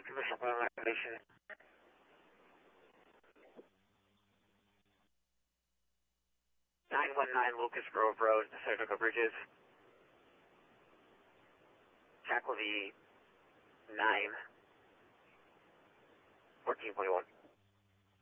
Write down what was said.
Commercial violation. 919 Locust Grove Road, Saratoga Bridges. Tackle the 9, 1421.